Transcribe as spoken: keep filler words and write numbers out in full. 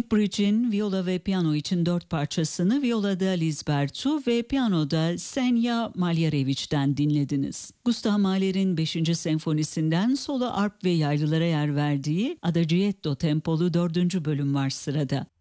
Bridge'in viola ve piyano için dört parçasını violada Lisbertu ve piyanoda Senya Maljareviç'ten dinlediniz. Gustav Mahler'in beşinci senfonisinden solo arp ve yaylılara yer verdiği Adagietto tempolu dördüncü bölüm var sırada.